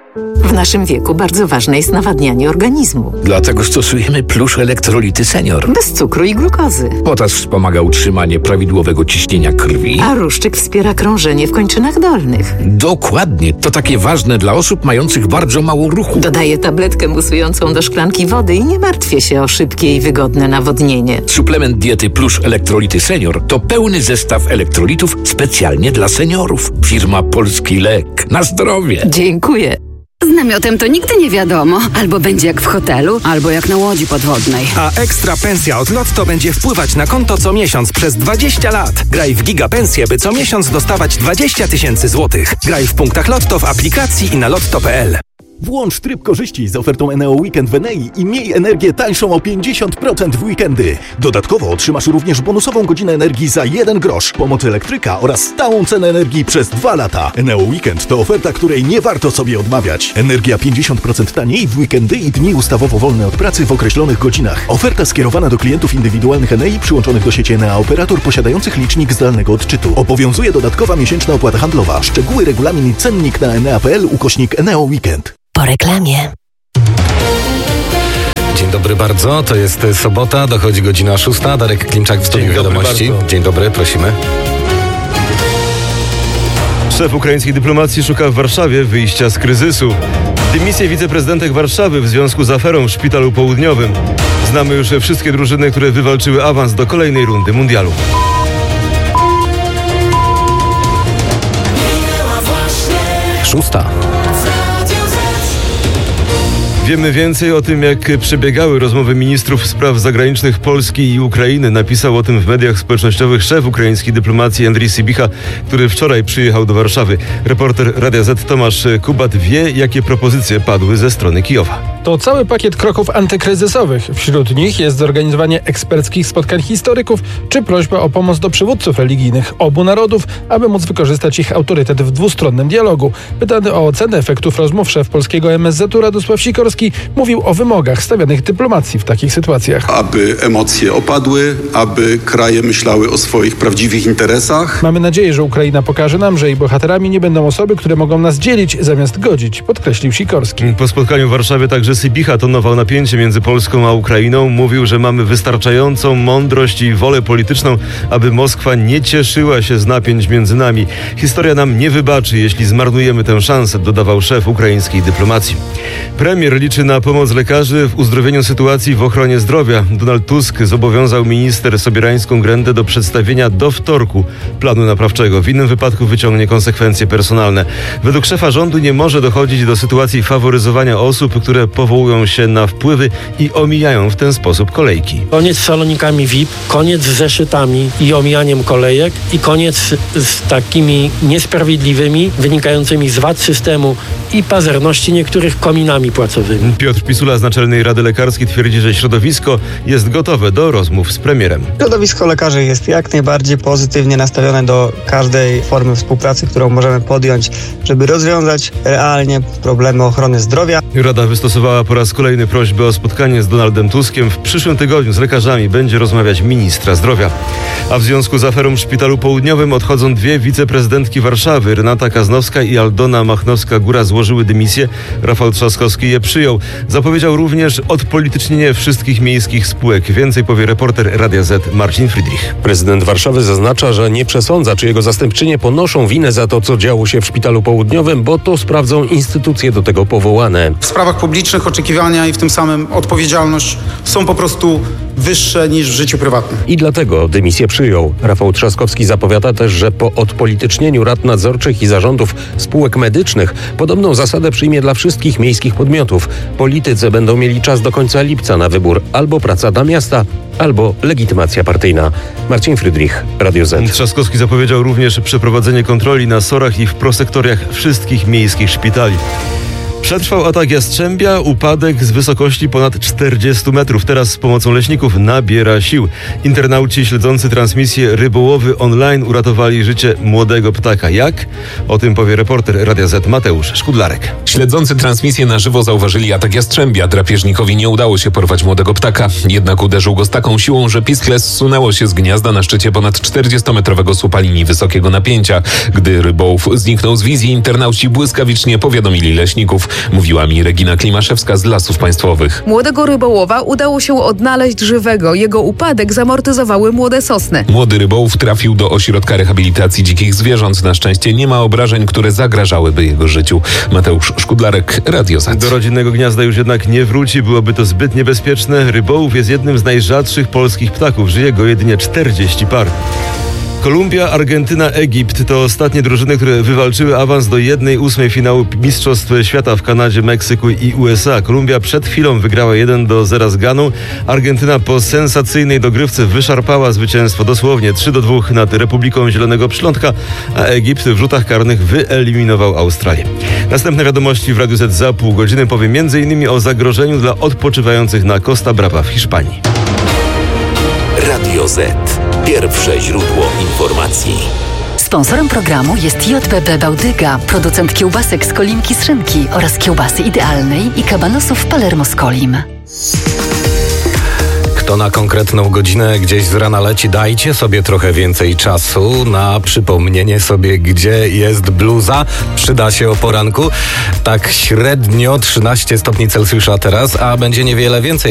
W naszym wieku bardzo ważne jest nawadnianie organizmu. Dlatego stosujemy Plusz Elektrolity Senior. Bez cukru i glukozy. Potas wspomaga utrzymanie prawidłowego ciśnienia krwi. A ruszczyk wspiera krążenie w kończynach dolnych. Dokładnie. To takie ważne dla osób mających bardzo mało ruchu. Dodaję tabletkę musującą do szklanki wody i nie martwię się o szybkie i wygodne nawodnienie. Suplement diety Plusz Elektrolity Senior to pełny zestaw elektrolitów specjalnie dla seniorów. Firma Polski Lek. Na zdrowie. Dziękuję. Z namiotem to nigdy nie wiadomo. Albo będzie jak w hotelu, albo jak na łodzi podwodnej. A ekstra pensja od Lotto będzie wpływać na konto co miesiąc przez 20 lat. Graj w Gigapensję, by co miesiąc dostawać 20 000 złotych. Graj w punktach Lotto w aplikacji i na lotto.pl. Włącz tryb korzyści z ofertą Eneo Weekend w Enei i miej energię tańszą o 50% w weekendy. Dodatkowo otrzymasz również bonusową godzinę energii za 1 grosz, pomoc elektryka oraz stałą cenę energii przez 2 lata. Eneo Weekend to oferta, której nie warto sobie odmawiać. Energia 50% taniej w weekendy i dni ustawowo wolne od pracy w określonych godzinach. Oferta skierowana do klientów indywidualnych Enei przyłączonych do sieci Enea operator posiadających licznik zdalnego odczytu. Obowiązuje dodatkowa miesięczna opłata handlowa. Szczegóły, regulamin i cennik na enea.pl/Eneo Weekend. Po reklamie. Dzień dobry bardzo, to jest sobota, dochodzi godzina 6. Darek Klimczak w Studiu Wiadomości. Dzień dobry, prosimy. Szef ukraińskiej dyplomacji szuka w Warszawie wyjścia z kryzysu. Dymisję wiceprezydentek Warszawy w związku z aferą w Szpitalu Południowym. Znamy już wszystkie drużyny, które wywalczyły awans do kolejnej rundy mundialu. Szósta. Wiemy więcej o tym, jak przebiegały rozmowy ministrów spraw zagranicznych Polski i Ukrainy. Napisał o tym w mediach społecznościowych szef ukraińskiej dyplomacji Andrii Sybicha, który wczoraj przyjechał do Warszawy. Reporter Radia Z Tomasz Kubat wie, jakie propozycje padły ze strony Kijowa. To cały pakiet kroków antykryzysowych. Wśród nich jest zorganizowanie eksperckich spotkań historyków czy prośba o pomoc do przywódców religijnych obu narodów, aby móc wykorzystać ich autorytet w dwustronnym dialogu. Pytany o ocenę efektów rozmów szef polskiego MSZ-u Radosław Sikorski mówił o wymogach stawianych dyplomacji w takich sytuacjach. Aby emocje opadły, aby kraje myślały o swoich prawdziwych interesach. Mamy nadzieję, że Ukraina pokaże nam, że jej bohaterami nie będą osoby, które mogą nas dzielić zamiast godzić, podkreślił Sikorski. Po spotkaniu w Warszawie także Sybicha tonował napięcie między Polską a Ukrainą. Mówił, że mamy wystarczającą mądrość i wolę polityczną, aby Moskwa nie cieszyła się z napięć między nami. Historia nam nie wybaczy, jeśli zmarnujemy tę szansę, dodawał szef ukraińskiej dyplomacji. Premier liczy na pomoc lekarzy w uzdrowieniu sytuacji w ochronie zdrowia. Donald Tusk zobowiązał minister Sobierańską-Grendę do przedstawienia do wtorku planu naprawczego. W innym wypadku wyciągnie konsekwencje personalne. Według szefa rządu nie może dochodzić do sytuacji faworyzowania osób, które powołują się na wpływy i omijają w ten sposób kolejki. Koniec z salonikami VIP, koniec z zeszytami i omijaniem kolejek i koniec z takimi niesprawiedliwymi, wynikającymi z wad systemu i pazerności niektórych kominami płacowymi. Piotr Pisula z Naczelnej Rady Lekarskiej twierdzi, że środowisko jest gotowe do rozmów z premierem. Środowisko lekarzy jest jak najbardziej pozytywnie nastawione do każdej formy współpracy, którą możemy podjąć, żeby rozwiązać realnie problemy ochrony zdrowia. Rada wystosowała po raz kolejny prośbę o spotkanie z Donaldem Tuskiem. W przyszłym tygodniu z lekarzami będzie rozmawiać ministra zdrowia. A w związku z aferą w Szpitalu Południowym odchodzą dwie wiceprezydentki Warszawy. Renata Kaznowska i Aldona Machnowska-Góra złożyły dymisję. Rafał Trzaskowski je przyjął. Zapowiedział również odpolitycznienie wszystkich miejskich spółek. Więcej powie reporter Radia Z Marcin Friedrich. Prezydent Warszawy zaznacza, że nie przesądza, czy jego zastępczynie ponoszą winę za to, co działo się w Szpitalu Południowym, bo to sprawdzą instytucje do tego powołane. W sprawach publicznych oczekiwania i w tym samym odpowiedzialność są po prostu wyższe niż w życiu prywatnym. I dlatego dymisję przyjął. Rafał Trzaskowski zapowiada też, że po odpolitycznieniu rad nadzorczych i zarządów spółek medycznych podobną zasadę przyjmie dla wszystkich miejskich podmiotów. Politycy będą mieli czas do końca lipca na wybór albo praca dla miasta, albo legitymacja partyjna. Marcin Friedrich, Radio Z. Trzaskowski zapowiedział również przeprowadzenie kontroli na SOR-ach i w prosektoriach wszystkich miejskich szpitali. Przetrwał atak jastrzębia, upadek z wysokości ponad 40 metrów. Teraz z pomocą leśników nabiera sił. Internauci śledzący transmisję Rybołowy online uratowali życie młodego ptaka. Jak? O tym powie reporter Radia Z Mateusz Szkudlarek. Śledzący transmisję na żywo zauważyli atak jastrzębia. Drapieżnikowi nie udało się porwać młodego ptaka. Jednak uderzył go z taką siłą, że piskle zsunęło się z gniazda na szczycie ponad 40-metrowego słupa linii wysokiego napięcia. Gdy rybołów zniknął z wizji, internauci błyskawicznie powiadomili leśników. Mówiła mi Regina Klimaszewska z Lasów Państwowych. Młodego rybołowa udało się odnaleźć żywego. Jego upadek zamortyzowały młode sosny. Młody rybołów trafił do ośrodka rehabilitacji dzikich zwierząt. Na szczęście nie ma obrażeń, które zagrażałyby jego życiu. Mateusz Szkudlarek, Radio Z. Do rodzinnego gniazda już jednak nie wróci. Byłoby to zbyt niebezpieczne. Rybołów jest jednym z najrzadszych polskich ptaków. Żyje go jedynie 40 par. Kolumbia, Argentyna, Egipt to ostatnie drużyny, które wywalczyły awans do 1/8 finału Mistrzostw Świata w Kanadzie, Meksyku i USA. Kolumbia przed chwilą wygrała 1-0 z Ganą. Argentyna po sensacyjnej dogrywce wyszarpała zwycięstwo dosłownie 3-2 nad Republiką Zielonego Przylądka, a Egipt w rzutach karnych wyeliminował Australię. Następne wiadomości w Radiu Z za pół godziny powiem m.in. o zagrożeniu dla odpoczywających na Costa Brava w Hiszpanii. Radio Z. Pierwsze źródło informacji. Sponsorem programu jest JBB Bałtyga, producent kiełbasek z Kolimki z szynki oraz kiełbasy idealnej i kabanosów Palermo z Kolim. Kto na konkretną godzinę gdzieś z rana leci, dajcie sobie trochę więcej czasu na przypomnienie sobie, gdzie jest bluza. Przyda się o poranku. Tak średnio 13 stopni Celsjusza teraz, a będzie niewiele więcej.